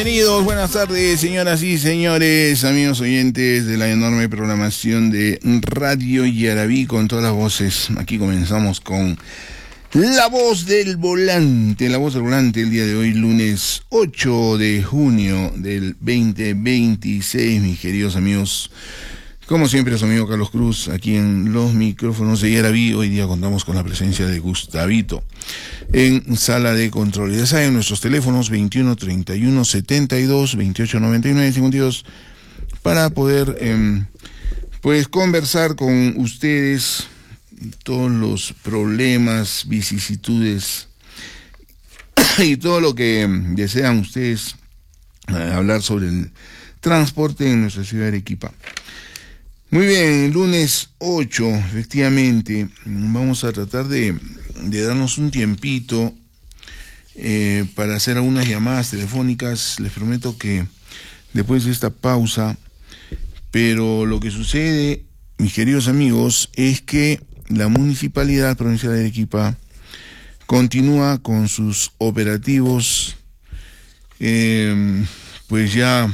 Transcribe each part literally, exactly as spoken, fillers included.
Bienvenidos, buenas tardes, señoras y señores, amigos oyentes de la enorme programación de Radio Yarabí con todas las voces. Aquí comenzamos con La Voz del Volante, La Voz del Volante el día de hoy, lunes ocho de junio del veinte veintiséis, mis queridos amigos. Como siempre, su amigo Carlos Cruz, aquí en los micrófonos de Yarabí. Hoy día contamos con la presencia de Gustavito en sala de control. Ya saben, nuestros teléfonos veintiuno, treinta y uno, setenta y dos, veintiocho, noventa y nueve, cincuenta y dos, para poder eh, pues conversar con ustedes todos los problemas, vicisitudes y todo lo que desean ustedes eh, hablar sobre el transporte en nuestra ciudad de Arequipa. Muy bien, lunes ocho, efectivamente, vamos a tratar de, de darnos un tiempito eh, para hacer algunas llamadas telefónicas. Les prometo que después de esta pausa, pero lo que sucede, mis queridos amigos, es que la Municipalidad Provincial de Arequipa continúa con sus operativos, eh, pues ya...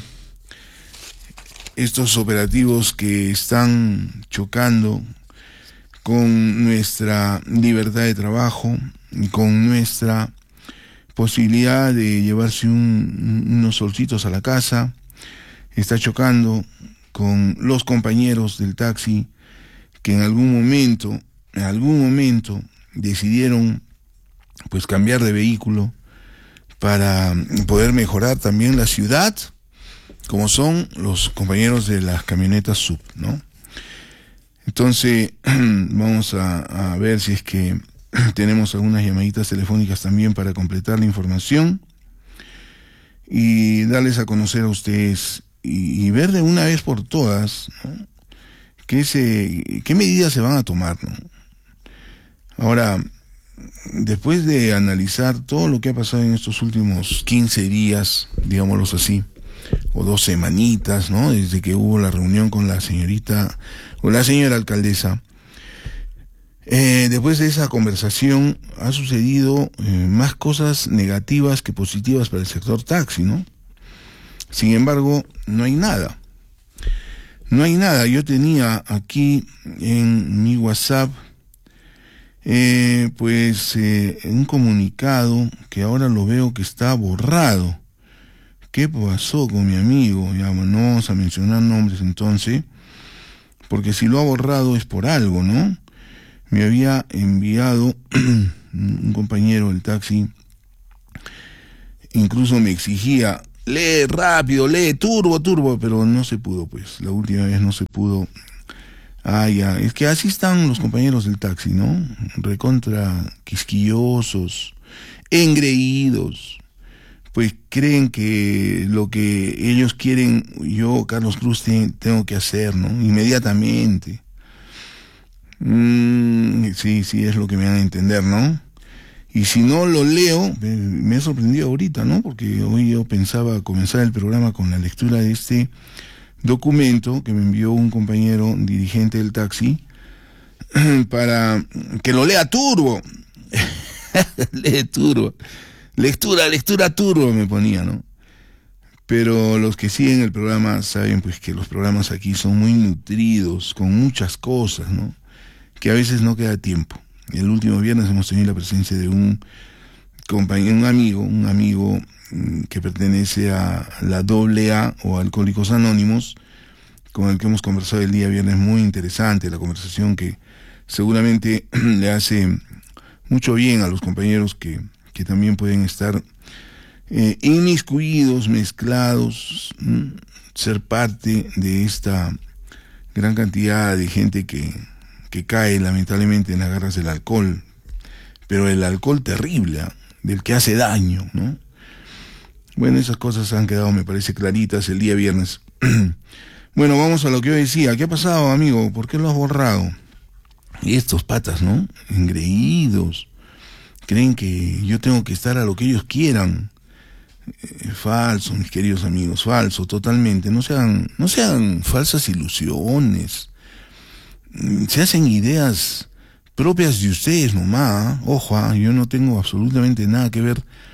estos operativos que están chocando con nuestra libertad de trabajo y con nuestra posibilidad de llevarse un, unos solcitos a la casa, está chocando con los compañeros del taxi que en algún momento, en algún momento decidieron pues cambiar de vehículo para poder mejorar también la ciudad, como son los compañeros de las camionetas sub, ¿no? Entonces, vamos a, a ver si es que tenemos algunas llamaditas telefónicas también para completar la información y darles a conocer a ustedes y, y ver de una vez por todas, ¿no?, qué, se, qué medidas se van a tomar, ¿no? Ahora, después de analizar todo lo que ha pasado en estos últimos quince días, digámoslos así, o dos semanitas, ¿no?, desde que hubo la reunión con la señorita, o la señora alcaldesa, eh, después de esa conversación ha sucedido eh, más cosas negativas que positivas para el sector taxi, ¿no? Sin embargo, no hay nada. No hay nada. Yo tenía aquí en mi WhatsApp, eh, pues, eh, un comunicado que ahora lo veo que está borrado. ¿Qué pasó con mi amigo? Ya, bueno, no vamos a mencionar nombres entonces, porque si lo ha borrado es por algo, ¿no? Me había enviado un compañero del taxi, incluso me exigía, lee rápido, lee turbo, turbo, pero no se pudo, pues, la última vez no se pudo. Ah, ya, es que así están los compañeros del taxi, ¿no? Recontra quisquillosos, engreídos. Pues creen que lo que ellos quieren, yo, Carlos Cruz, te, tengo que hacer, ¿no? Inmediatamente. Mm, sí, sí, es lo que me van a entender, ¿no? Y si no lo leo, me he sorprendido ahorita, ¿no? Porque hoy yo pensaba comenzar el programa con la lectura de este documento que me envió un compañero dirigente del taxi para que lo lea turbo. Lee turbo. Lectura, lectura turbo me ponía, ¿no? Pero los que siguen el programa saben pues que los programas aquí son muy nutridos, con muchas cosas, ¿no?, que a veces no queda tiempo. El último viernes hemos tenido la presencia de un compañero, un amigo, un amigo que pertenece a la doble A o Alcohólicos Anónimos, con el que hemos conversado el día viernes. Muy interesante la conversación, que seguramente le hace mucho bien a los compañeros que que también pueden estar eh, inmiscuidos, mezclados, ¿m? ser parte de esta gran cantidad de gente que, que cae lamentablemente en las garras del alcohol, pero el alcohol terrible, ¿eh?, del que hace daño, ¿no? Bueno, esas cosas han quedado, me parece, claritas el día viernes. Bueno, vamos a lo que yo decía. ¿Qué ha pasado, amigo? ¿Por qué lo has borrado? Y estos patas, ¿no?, engreídos, creen que yo tengo que estar a lo que ellos quieran. Eh, falso, mis queridos amigos, falso, totalmente. No sean, no sean falsas ilusiones. Se hacen ideas propias de ustedes nomás. Ojo, ¿eh? Yo no tengo absolutamente nada que ver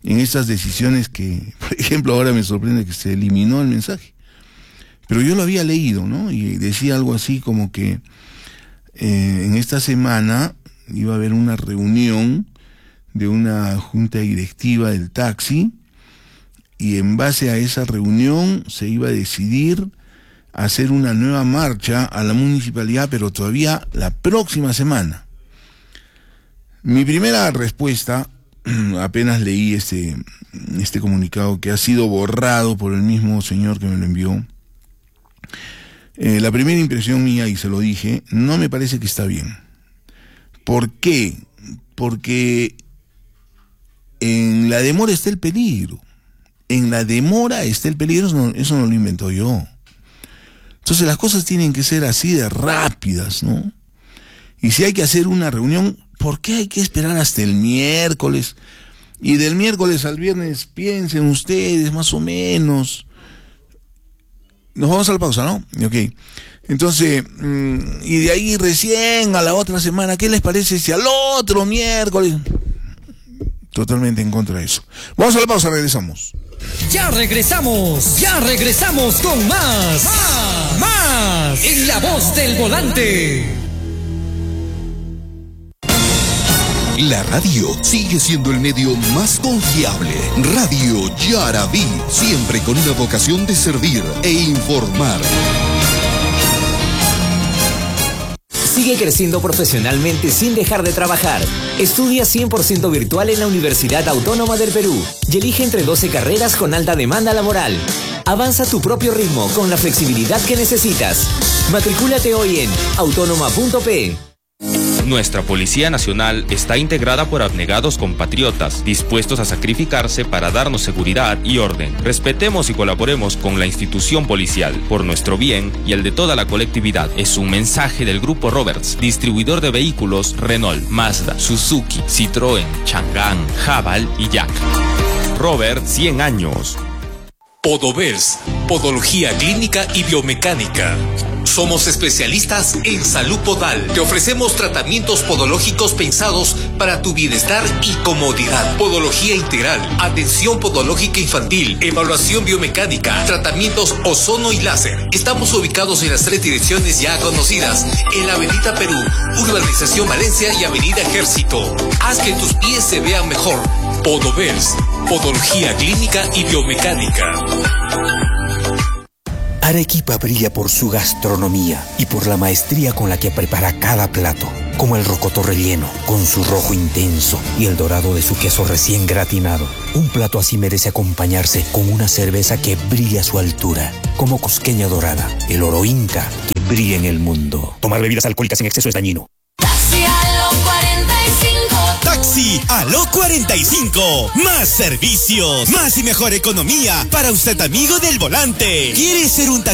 en estas decisiones que, por ejemplo, ahora me sorprende que se eliminó el mensaje. Pero yo lo había leído, ¿no? Y decía algo así como que eh, en esta semana iba a haber una reunión de una junta directiva del taxi, y en base a esa reunión se iba a decidir hacer una nueva marcha a la municipalidad, pero todavía la próxima semana. Mi primera respuesta, apenas leí este, este comunicado que ha sido borrado por el mismo señor que me lo envió, eh, la primera impresión mía, y se lo dije, no me parece que está bien. ¿Por qué? Porque en la demora está el peligro. En la demora está el peligro, eso no, eso no lo inventó yo. Entonces las cosas tienen que ser así de rápidas, ¿no? Y si hay que hacer una reunión, ¿por qué hay que esperar hasta el miércoles? Y del miércoles al viernes, piensen ustedes, más o menos. Nos vamos a la pausa, ¿no? Ok. Entonces, mmm, y de ahí recién a la otra semana, ¿qué les parece si al otro miércoles? Totalmente en contra de eso. Vamos a la pausa, regresamos. Ya regresamos, ya regresamos con más, más, más, en La Voz del Volante. La radio sigue siendo el medio más confiable. Radio Yaraví, siempre con una vocación de servir e informar. Sigue creciendo profesionalmente sin dejar de trabajar. Estudia cien por ciento virtual en la Universidad Autónoma del Perú y elige entre doce carreras con alta demanda laboral. Avanza a tu propio ritmo con la flexibilidad que necesitas. Matricúlate hoy en autónoma punto pe. Nuestra Policía Nacional está integrada por abnegados compatriotas, dispuestos a sacrificarse para darnos seguridad y orden. Respetemos y colaboremos con la institución policial, por nuestro bien y el de toda la colectividad. Es un mensaje del Grupo Roberts, distribuidor de vehículos Renault, Mazda, Suzuki, Citroën, Chang'an, Haval y Yak. Robert, cien años. Podovers, Podología Clínica y Biomecánica. Somos especialistas en salud podal. Te ofrecemos tratamientos podológicos pensados para tu bienestar y comodidad. Podología integral, atención podológica infantil, evaluación biomecánica, tratamientos ozono y láser. Estamos ubicados en las tres direcciones ya conocidas, en la Avenida Perú, Urbanización Valencia y Avenida Ejército. Haz que tus pies se vean mejor. Podovers, Podología Clínica y Biomecánica. Arequipa brilla por su gastronomía y por la maestría con la que prepara cada plato, como el rocoto relleno, con su rojo intenso y el dorado de su queso recién gratinado. Un plato así merece acompañarse con una cerveza que brilla a su altura, como Cusqueña Dorada, el oro inca que brilla en el mundo. Tomar bebidas alcohólicas en exceso es dañino. Taxi a lo cuarenta y cinco. Taxi a lo cuarenta y cinco. Más servicios, más y mejor economía para usted, amigo del volante. ¿Quiere ser un taxi?